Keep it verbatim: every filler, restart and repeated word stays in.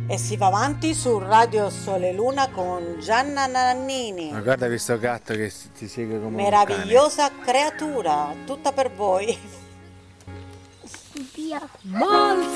E si va avanti su Radio Sole Luna con Gianna Nannini. Ma guarda questo gatto che ti segue come meravigliosa creatura, tutta per voi. Via.